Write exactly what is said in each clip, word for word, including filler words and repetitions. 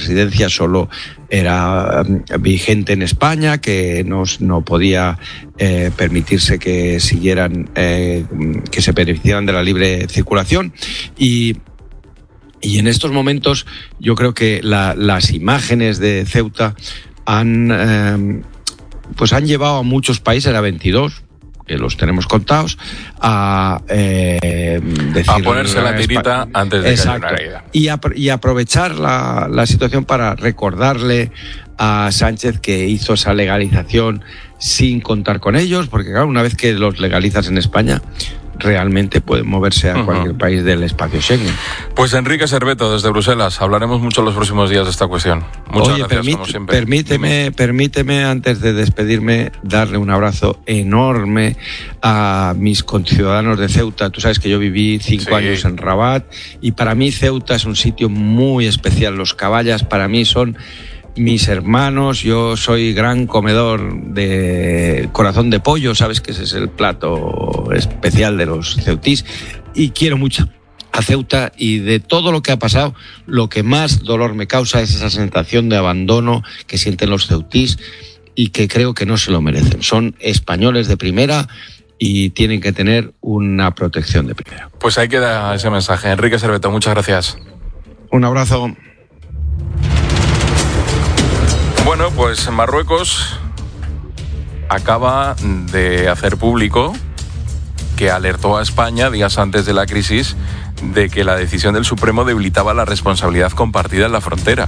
residencia solo era vigente en España, que no, no podía eh, permitirse que siguieran, eh, que se beneficiaran de la libre circulación. Y, y en estos momentos yo creo que la, las imágenes de Ceuta han, eh, pues han llevado a muchos países, a veintidós, que los tenemos contados, a eh, decir, a ponerse la tirita antes de exacto, que haya una herida. Y, a, y aprovechar la, la situación para recordarle a Sánchez que hizo esa legalización sin contar con ellos, porque claro, una vez que los legalizas en España, realmente pueden moverse a uh-huh. cualquier país del espacio Schengen. Pues Enrique Serveto, desde Bruselas, hablaremos mucho en los próximos días de esta cuestión. Muchas Oye, gracias, permí- como siempre. Permíteme, permíteme, antes de despedirme, darle un abrazo enorme a mis conciudadanos de Ceuta. Tú sabes que yo viví cinco sí. años en Rabat, y para mí Ceuta es un sitio muy especial. Los caballas para mí son mis hermanos. Yo soy gran comedor de corazón de pollo, sabes que ese es el plato especial de los ceutís, y quiero mucho a Ceuta, y de todo lo que ha pasado, lo que más dolor me causa es esa sensación de abandono que sienten los ceutís y que creo que no se lo merecen. Son españoles de primera y tienen que tener una protección de primera. Pues ahí queda ese mensaje. Enrique Serveto, muchas gracias. Un abrazo. Bueno, pues Marruecos acaba de hacer público que alertó a España días antes de la crisis de que la decisión del Supremo debilitaba la responsabilidad compartida en la frontera.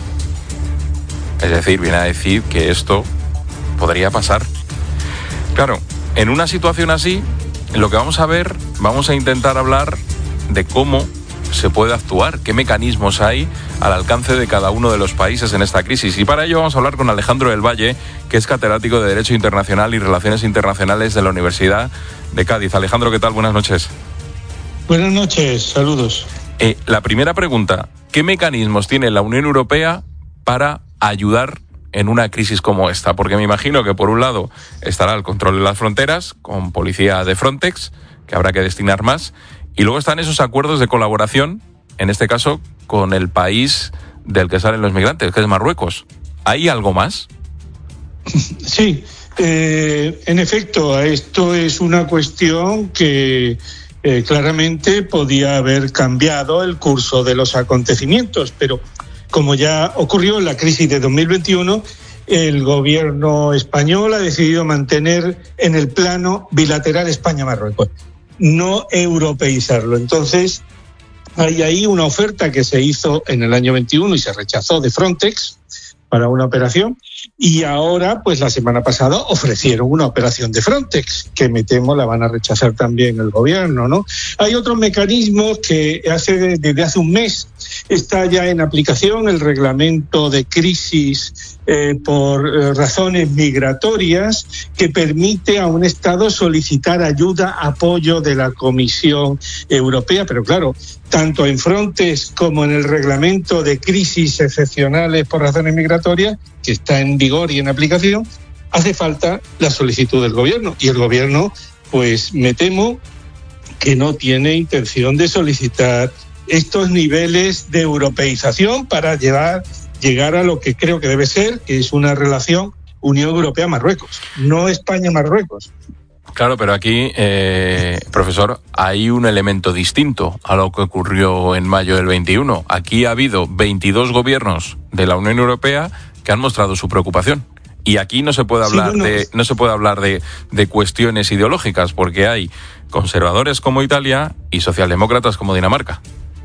Es decir, viene a decir que esto podría pasar. Claro, en una situación así, lo que vamos a ver, vamos a intentar hablar de cómo se puede actuar, qué mecanismos hay al alcance de cada uno de los países en esta crisis. Y para ello vamos a hablar con Alejandro del Valle, que es catedrático de Derecho Internacional y Relaciones Internacionales de la Universidad de Cádiz. Alejandro, ¿qué tal? Buenas noches. Buenas noches, saludos. Eh, la primera pregunta, ¿qué mecanismos tiene la Unión Europea para ayudar en una crisis como esta? Porque me imagino que por un lado estará el control de las fronteras, con policía de Frontex, que habrá que destinar más, y luego están esos acuerdos de colaboración, en este caso con el país del que salen los migrantes, que es Marruecos. ¿Hay algo más? Sí, eh, en efecto, esto es una cuestión que eh, claramente podía haber cambiado el curso de los acontecimientos, pero como ya ocurrió en la crisis de dos mil veintiuno, el gobierno español ha decidido mantener en el plano bilateral España-Marruecos, no europeizarlo. Entonces, hay ahí una oferta que se hizo en el año veintiuno y se rechazó de Frontex para una operación, y ahora, pues la semana pasada ofrecieron una operación de Frontex, que me temo la van a rechazar también el gobierno, ¿no? Hay otros mecanismos que hace desde hace un mes está ya en aplicación, el reglamento de crisis eh, por eh, razones migratorias, que permite a un Estado solicitar ayuda, apoyo de la Comisión Europea, pero claro, tanto en Frontex como en el reglamento de crisis excepcionales por razones migratorias, que está en vigor y en aplicación, hace falta la solicitud del gobierno, y el gobierno, pues me temo que no tiene intención de solicitar estos niveles de europeización para llevar, llegar a lo que creo que debe ser, que es una relación Unión Europea-Marruecos, no España-Marruecos. Claro, pero aquí, eh, profesor, hay un elemento distinto a lo que ocurrió en mayo del veintiuno. Aquí ha habido veintidós gobiernos de la Unión Europea que han mostrado su preocupación. Y aquí no se puede hablar sí, bueno, de no se puede hablar de, de cuestiones ideológicas, porque hay conservadores como Italia y socialdemócratas como Dinamarca.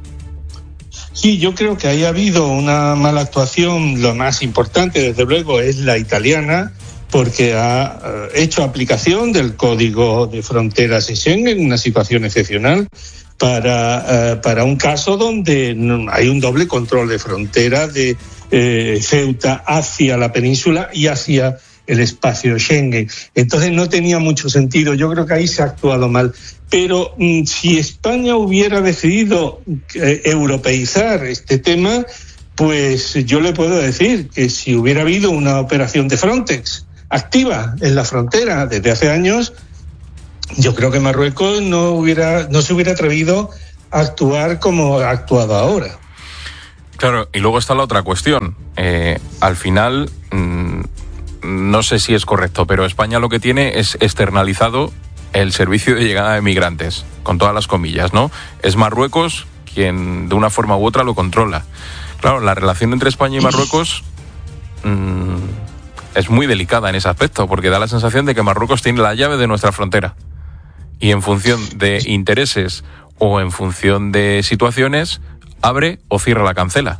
Sí, yo creo que ahí ha habido una mala actuación. Lo más importante, desde luego, es la italiana, porque ha hecho aplicación del Código de Fronteras y Schengen en una situación excepcional para, uh, para un caso donde hay un doble control de frontera de eh, Ceuta hacia la península y hacia el espacio Schengen. Entonces no tenía mucho sentido. Yo creo que ahí se ha actuado mal. Pero mm, si España hubiera decidido eh, europeizar este tema, pues yo le puedo decir que si hubiera habido una operación de Frontex activa en la frontera desde hace años, yo creo que Marruecos no hubiera no se hubiera atrevido a actuar como ha actuado ahora. Claro, y luego está la otra cuestión. Eh, al final, mmm, no sé si es correcto, pero España lo que tiene es externalizado el servicio de llegada de migrantes, con todas las comillas, ¿no? Es Marruecos quien de una forma u otra lo controla. Claro, la relación entre España y Marruecos mmm, es muy delicada en ese aspecto, porque da la sensación de que Marruecos tiene la llave de nuestra frontera. Y en función de intereses o en función de situaciones, abre o cierra la cancela.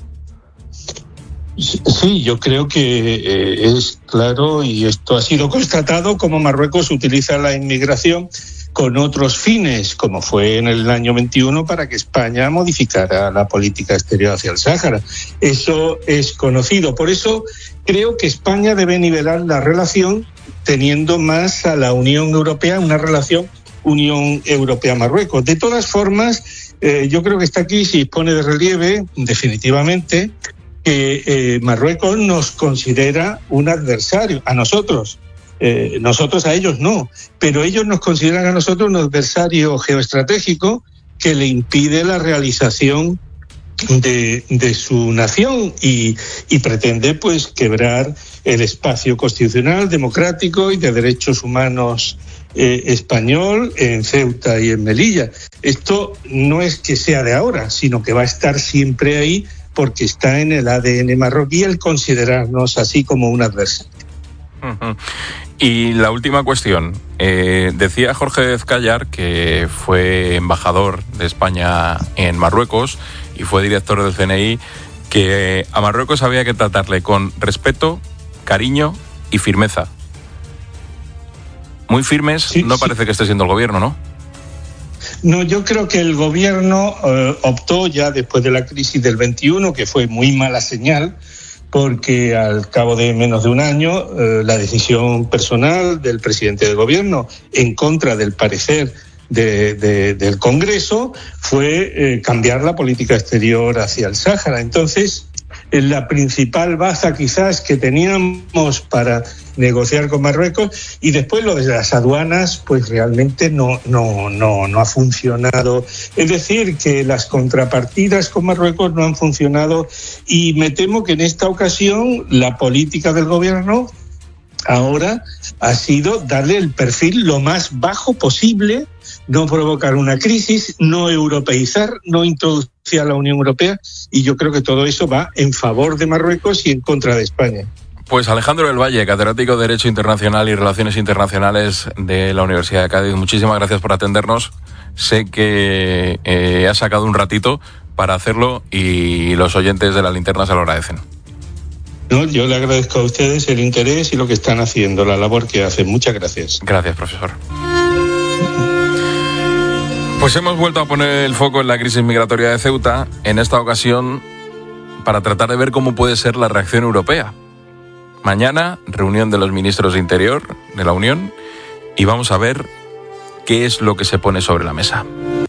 Sí, yo creo que eh, es claro, y esto ha sido constatado, como Marruecos utiliza la inmigración con otros fines, como fue en el año veintiuno para que España modificara la política exterior hacia el Sáhara. Eso es conocido. Por eso creo que España debe nivelar la relación teniendo más a la Unión Europea, una relación Unión Europea-Marruecos. De todas formas, eh, yo creo que esta crisis pone de relieve, definitivamente, que eh, Marruecos nos considera un adversario, a nosotros. Eh, nosotros a ellos no, pero ellos nos consideran a nosotros un adversario geoestratégico que le impide la realización de, de su nación y, y pretende pues quebrar el espacio constitucional, democrático y de derechos humanos eh, español en Ceuta y en Melilla. Esto no es que sea de ahora, sino que va a estar siempre ahí porque está en el A D N marroquí el considerarnos así como un adversario. Uh-huh. Y la última cuestión, eh, decía Jorge Ezcayar, que fue embajador de España en Marruecos y fue director del C N I, que a Marruecos había que tratarle con respeto, cariño y firmeza. Muy firmes, sí, no sí. Parece que esté siendo el gobierno, ¿no? No, yo creo que el gobierno eh, optó ya después de la crisis del veintiuno, que fue muy mala señal, porque al cabo de menos de un año eh, la decisión personal del presidente del gobierno en contra del parecer de, de, del Congreso fue eh, cambiar la política exterior hacia el Sáhara. Entonces, la principal baza quizás que teníamos para negociar con Marruecos, y después lo de las aduanas pues realmente no, no, no, no ha funcionado. Es decir, que las contrapartidas con Marruecos no han funcionado y me temo que en esta ocasión la política del gobierno ahora ha sido darle el perfil lo más bajo posible, no provocar una crisis, no europeizar, no introducir a la Unión Europea, y yo creo que todo eso va en favor de Marruecos y en contra de España. Pues Alejandro del Valle, catedrático de Derecho Internacional y Relaciones Internacionales de la Universidad de Cádiz, muchísimas gracias por atendernos. Sé que eh, has sacado un ratito para hacerlo y los oyentes de La Linterna se lo agradecen. No, yo le agradezco a ustedes el interés y lo que están haciendo, la labor que hacen. Muchas gracias. Gracias, profesor. Pues hemos vuelto a poner el foco en la crisis migratoria de Ceuta, en esta ocasión para tratar de ver cómo puede ser la reacción europea. Mañana, reunión de los ministros de Interior de la Unión, y vamos a ver qué es lo que se pone sobre la mesa.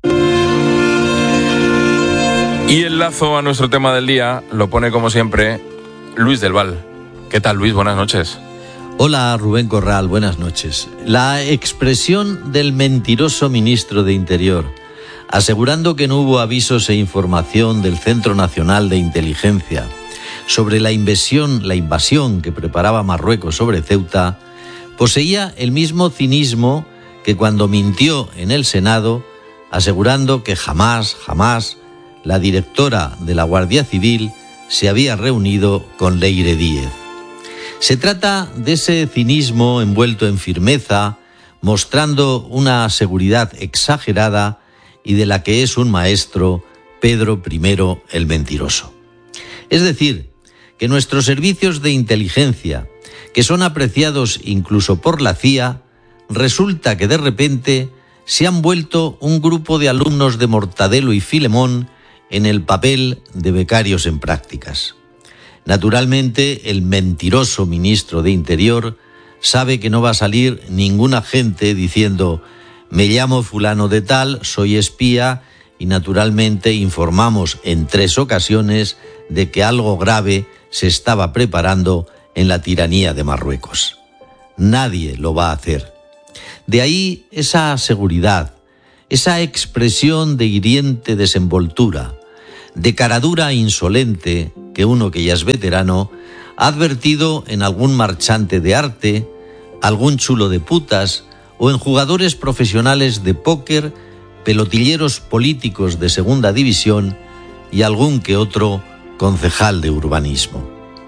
Y el lazo a nuestro tema del día lo pone, como siempre, Luis del Val. ¿Qué tal, Luis? Buenas noches. Hola, Rubén Corral, buenas noches. La expresión del mentiroso ministro de Interior, asegurando que no hubo avisos e información del Centro Nacional de Inteligencia sobre la invasión, la invasión que preparaba Marruecos sobre Ceuta, poseía el mismo cinismo que cuando mintió en el Senado, asegurando que jamás, jamás, la directora de la Guardia Civil se había reunido con Leire Díez. Se trata de ese cinismo envuelto en firmeza, mostrando una seguridad exagerada y de la que es un maestro Pedro primero el Mentiroso. Es decir, que nuestros servicios de inteligencia, que son apreciados incluso por la C I A, resulta que de repente se han vuelto un grupo de alumnos de Mortadelo y Filemón en el papel de becarios en prácticas. Naturalmente, el mentiroso ministro de Interior sabe que no va a salir ningún agente diciendo «me llamo fulano de tal, soy espía» y naturalmente informamos en tres ocasiones de que algo grave se estaba preparando en la tiranía de Marruecos. Nadie lo va a hacer. De ahí esa seguridad, esa expresión de hiriente desenvoltura, de caradura e insolente que uno que ya es veterano ha advertido en algún marchante de arte, algún chulo de putas o en jugadores profesionales de póker, pelotilleros políticos de segunda división y algún que otro concejal de urbanismo.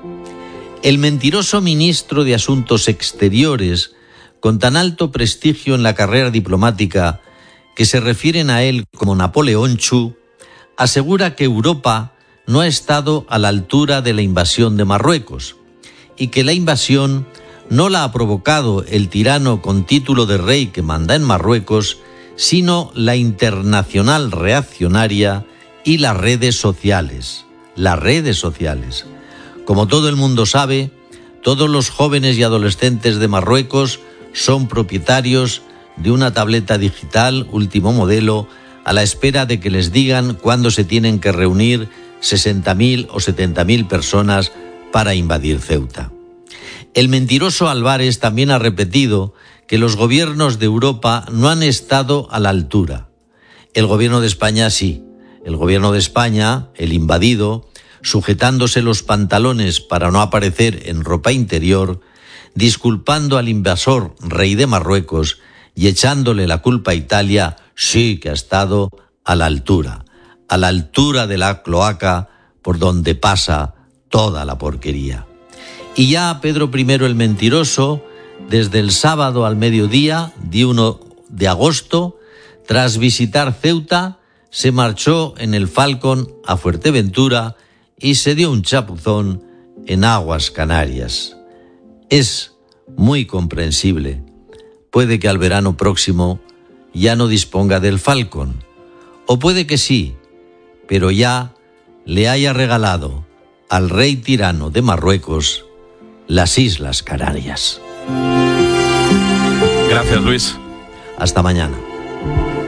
El mentiroso ministro de Asuntos Exteriores, con tan alto prestigio en la carrera diplomática que se refieren a él como Napoleón Chu, asegura que Europa no ha estado a la altura de la invasión de Marruecos y que la invasión no la ha provocado el tirano con título de rey que manda en Marruecos, sino la internacional reaccionaria y las redes sociales. Las redes sociales. Como todo el mundo sabe, todos los jóvenes y adolescentes de Marruecos son propietarios de una tableta digital último modelo a la espera de que les digan cuándo se tienen que reunir sesenta mil o setenta mil personas para invadir Ceuta. El mentiroso Álvarez también ha repetido que los gobiernos de Europa no han estado a la altura. El gobierno de España sí. El gobierno de España, el invadido, sujetándose los pantalones para no aparecer en ropa interior, disculpando al invasor rey de Marruecos y echándole la culpa a Italia, sí que ha estado a la altura, a la altura de la cloaca por donde pasa toda la porquería. Y ya Pedro primero el mentiroso, desde el sábado al mediodía, día uno de agosto, tras visitar Ceuta, se marchó en el Falcon a Fuerteventura y se dio un chapuzón en aguas Canarias. Es muy comprensible. Puede que al verano próximo ya no disponga del Falcon, o puede que sí, pero ya le haya regalado al rey tirano de Marruecos las Islas Canarias. Gracias, Luis. Hasta mañana.